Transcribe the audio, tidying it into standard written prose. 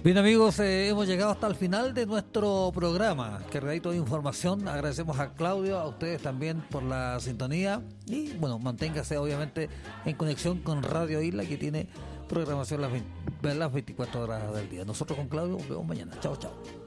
Bien amigos, hemos llegado hasta el final de nuestro programa, cargadito de información. Agradecemos a Claudio, a ustedes también por la sintonía y bueno, manténgase obviamente en conexión con Radio Isla, que tiene programación las 24 horas del día. Nosotros con Claudio nos vemos mañana. Chao, chao.